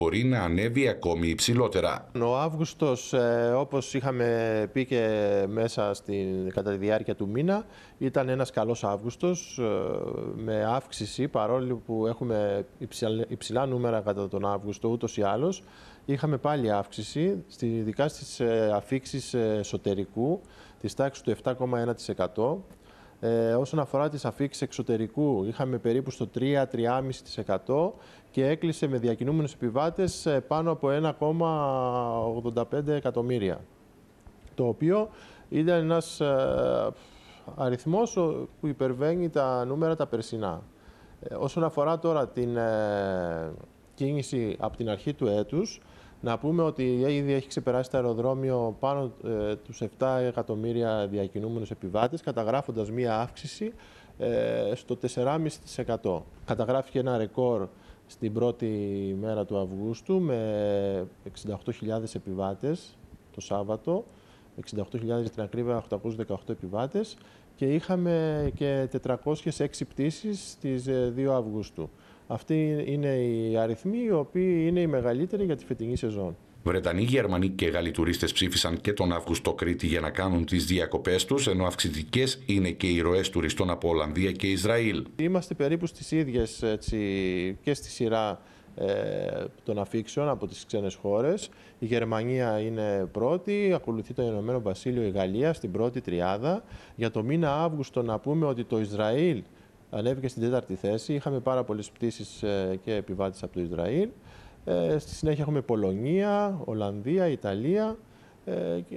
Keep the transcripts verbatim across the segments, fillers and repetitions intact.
μπορεί να ανέβει ακόμη υψηλότερα. Ο Αύγουστος, ε, όπως είχαμε πει και μέσα στην, κατά τη διάρκεια του μήνα, ήταν ένας καλός Αύγουστος ε, με αύξηση, παρόλο που έχουμε υψηλά, υψηλά νούμερα κατά τον Αύγουστο ούτως ή άλλως. Είχαμε πάλι αύξηση, ειδικά στις ε, αφίξεις εσωτερικού, της τάξης του επτά κόμμα ένα τοις εκατό. Ε, όσον αφορά τις αφίξεις εξωτερικού, είχαμε περίπου στο τρία με τρία κόμμα πέντε τοις εκατό και έκλεισε με διακινούμενους επιβάτες πάνω από ένα κόμμα ογδόντα πέντε εκατομμύρια. Το οποίο είναι ένας ε, αριθμός που υπερβαίνει τα νούμερα τα περσινά. Ε, όσον αφορά τώρα την ε, κίνηση από την αρχή του έτους, να πούμε ότι ήδη έχει ξεπεράσει το αεροδρόμιο πάνω ε, τους επτά εκατομμύρια διακινούμενους επιβάτες, καταγράφοντας μία αύξηση ε, στο τέσσερα κόμμα πέντε τοις εκατό. Καταγράφηκε ένα ρεκόρ στην πρώτη μέρα του Αυγούστου με εξήντα οκτώ χιλιάδες επιβάτες το Σάββατο, εξήντα οκτώ χιλιάδες για την ακρίβεια, οκτακόσιους δεκαοκτώ επιβάτες, και είχαμε και τετρακόσιες έξι πτήσεις στις δύο Αυγούστου. Αυτοί είναι οι αριθμοί οι οποίοι είναι οι μεγαλύτεροι για τη φετινή σεζόν. Βρετανοί, Γερμανοί και Γάλλοι τουρίστες ψήφισαν και τον Αύγουστο Κρήτη για να κάνουν τις διακοπές τους, ενώ αυξητικές είναι και οι ροές τουριστών από Ολλανδία και Ισραήλ. Είμαστε περίπου στις ίδιες έτσι, και στη σειρά ε, των αφήξεων από τις ξένες χώρες. Η Γερμανία είναι πρώτη, ακολουθεί το Ηνωμένο Βασίλειο, η Γαλλία στην πρώτη τριάδα. Για το μήνα Αύγουστο να πούμε ότι το Ισραήλ ανέβηκε στην τέταρτη θέση. Είχαμε πάρα πολλές πτήσεις ε, και επιβάτες από το Ισραήλ. Ε, στη συνέχεια έχουμε Πολωνία, Ολλανδία, Ιταλία. Ε,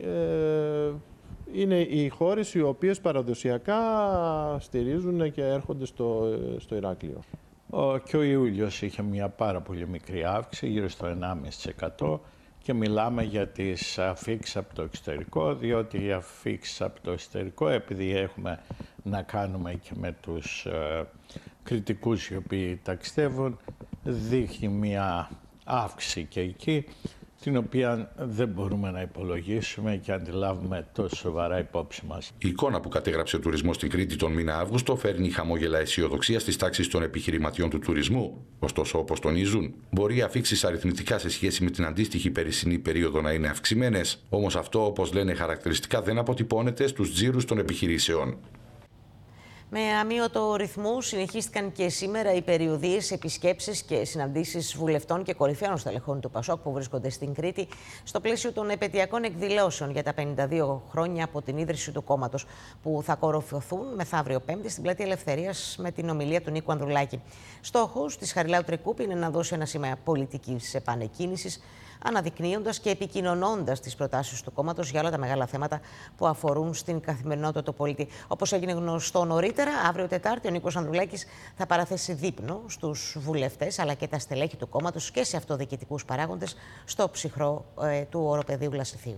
ε, είναι οι χώρες οι οποίες παραδοσιακά στηρίζουν και έρχονται στο, στο Ηράκλειο. Ο, και ο Ιούλιος είχε μια πάρα πολύ μικρή αύξηση, γύρω στο ενάμιση τοις εκατό, και μιλάμε για τις αφίξεις από το εξωτερικό, διότι οι αφίξεις από το εξωτερικό, επειδή έχουμε να κάνουμε και με τους ε, κριτικούς οι οποίοι ταξιδεύουν, δείχνει μια αύξηση και εκεί, την οποία δεν μπορούμε να υπολογίσουμε και αντιλάβουμε τόσο σοβαρά υπόψη μας. Η εικόνα που κατέγραψε ο τουρισμός στην Κρήτη τον μήνα Αύγουστο φέρνει χαμόγελα αισιοδοξία στις τάξεις των επιχειρηματιών του τουρισμού. Ωστόσο, όπως τονίζουν, μπορεί οι αφίξεις αριθμητικά σε σχέση με την αντίστοιχη περσινή περίοδο να είναι αυξημένες. Όμως αυτό, όπως λένε χαρακτηριστικά, δεν αποτυπώνεται στους τζίρους των επιχειρήσεων. Με αμύωτο ρυθμού συνεχίστηκαν και σήμερα οι περιοδίες, επισκέψεις και συναντήσεις βουλευτών και κορυφαίων στελεχών του Πασόκ που βρίσκονται στην Κρήτη στο πλαίσιο των επαιτειακών εκδηλώσεων για τα πενήντα δύο χρόνια από την ίδρυση του κόμματος, που θα κοροφωθούν μεθαύριο Πέμπτη στην Πλατεία Ελευθερίας με την ομιλία του Νίκου Ανδρουλάκη. Στόχος της Χαριλάου Τρικούπη είναι να δώσει ένα σήμα πολιτικής επανεκκίνησης, αναδεικνύοντας και επικοινωνώντας τις προτάσεις του κόμματος για όλα τα μεγάλα θέματα που αφορούν στην καθημερινότητα του πολίτη. Όπως έγινε γνωστό νωρίτερα, αύριο Τετάρτη ο Νίκος Ανδρουλάκης θα παραθέσει δείπνο στους βουλευτές αλλά και τα στελέχη του κόμματος και σε αυτοδιοικητικούς παράγοντες στο ψυχρό ε, του οροπεδίου Λασιθίου.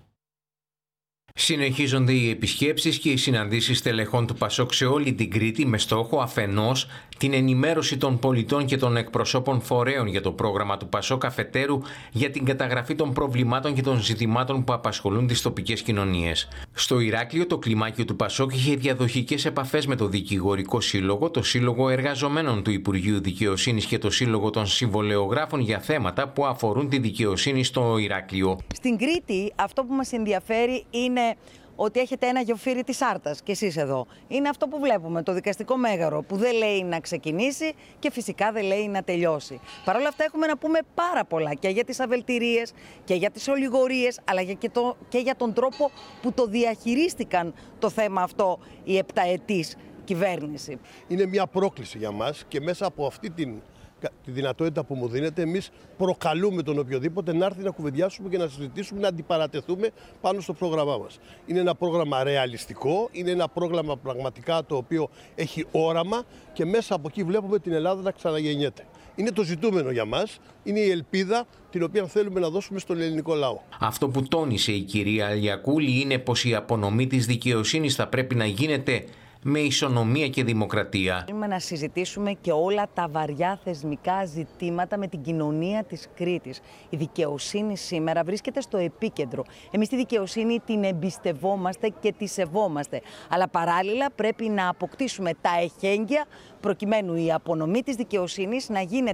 Συνεχίζονται οι επισκέψεις και οι συναντήσεις στελεχών του Πασόκ σε όλη την Κρήτη με στόχο αφενός την ενημέρωση των πολιτών και των εκπροσώπων φορέων για το πρόγραμμα του Πασόκ, αφετέρου για την καταγραφή των προβλημάτων και των ζητημάτων που απασχολούν τις τοπικές κοινωνίες. Στο Ηράκλειο, το κλιμάκιο του Πασόκ είχε διαδοχικές επαφές με το Δικηγορικό Σύλλογο, το Σύλλογο Εργαζομένων του Υπουργείου Δικαιοσύνης και το Σύλλογο των Συμβολεογράφων για θέματα που αφορούν τη δικαιοσύνη στο Ηράκλειο. Στην Κρήτη, αυτό που μας ενδιαφέρει είναι ότι έχετε ένα γεωφύρι της Άρτας και εσείς εδώ. Είναι αυτό που βλέπουμε, το δικαστικό μέγαρο, που δεν λέει να ξεκινήσει και φυσικά δεν λέει να τελειώσει. Παρ' όλα αυτά έχουμε να πούμε πάρα πολλά και για τις αβελτηρίες και για τις ολιγορίες, αλλά και, το, και για τον τρόπο που το διαχειρίστηκαν το θέμα αυτό η επταετής κυβέρνηση. Είναι μια πρόκληση για μας και μέσα από αυτή την τη δυνατότητα που μου δίνεται, εμείς προκαλούμε τον οποιοδήποτε να έρθει να κουβεντιάσουμε και να συζητήσουμε, να αντιπαρατεθούμε πάνω στο πρόγραμμά μας. Είναι ένα πρόγραμμα ρεαλιστικό, είναι ένα πρόγραμμα πραγματικά το οποίο έχει όραμα και μέσα από εκεί βλέπουμε την Ελλάδα να ξαναγεννιέται. Είναι το ζητούμενο για μας, είναι η ελπίδα την οποία θέλουμε να δώσουμε στον ελληνικό λαό. Αυτό που τόνισε η κυρία Αλιακούλη είναι πως η απονομή της δικαιοσύνης θα πρέπει να γίνεται με ισονομία και δημοκρατία. Θέλουμε να συζητήσουμε και όλα τα βαριά θεσμικά ζητήματα με την κοινωνία της Κρήτης. Η δικαιοσύνη σήμερα βρίσκεται στο επίκεντρο. Εμείς τη δικαιοσύνη την εμπιστευόμαστε και τη σεβόμαστε. Αλλά παράλληλα πρέπει να αποκτήσουμε τα εχέγγυα προκειμένου η απονομή της δικαιοσύνης να γίνεται